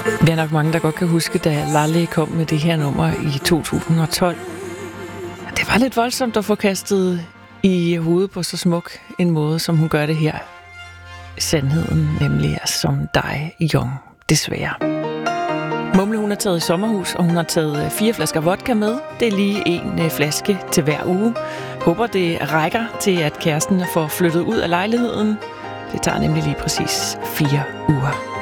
Vi er nok mange, der godt kan huske, da Laleh kom med det her nummer i 2012. Det var lidt voldsomt at få kastet i hovedet på så smuk en måde, som hun gør det her. Sandheden nemlig er som dig, Young, desværre. Mumle, hun har taget i sommerhus, og hun har taget 4 flasker vodka med. Det er lige en flaske til hver uge. Håber, det rækker til, at kæresten får flyttet ud af lejligheden. Det tager nemlig lige præcis 4 uger.